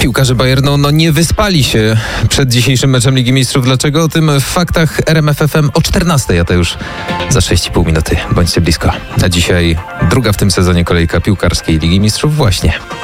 Piłkarze Bayernu nie wyspali się przed dzisiejszym meczem Ligi Mistrzów. Dlaczego? O tym w faktach RMF FM o 14:00, a to już za 6,5 minuty. Bądźcie blisko. A dzisiaj druga w tym sezonie kolejka piłkarskiej Ligi Mistrzów właśnie.